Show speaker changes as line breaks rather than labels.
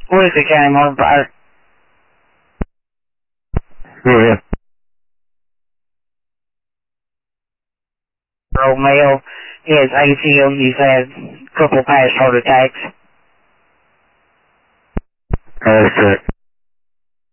Worcester County Motor Fire.
Go ahead.
Male, he has ACL, he's had a couple past heart attacks.
That's correct.